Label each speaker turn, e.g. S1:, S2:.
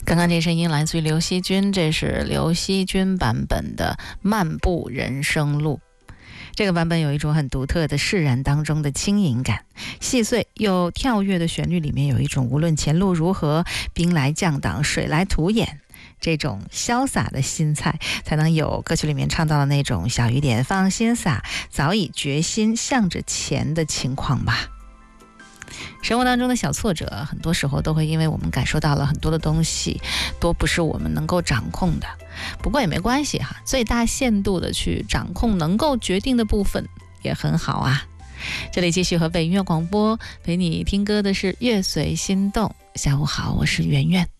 S1: 刚刚这声音来自于刘惜君，这是刘惜君版本的《漫步人生路》。这个版本有一种很独特的释然当中的轻盈感，细碎又跳跃的旋律里面有一种无论前路如何，兵来将挡，水来土掩，这种潇洒的心态，才能有歌曲里面唱到的那种小雨点放心洒，早已决心向着前的情况吧。生活当中的小挫折，很多时候都会因为我们感受到了很多的东西，都不是我们能够掌控的。不过也没关系哈，最大限度的去掌控能够决定的部分也很好啊。这里继续河北音乐广播陪你听歌的是乐随心动。下午好，我是圆圆。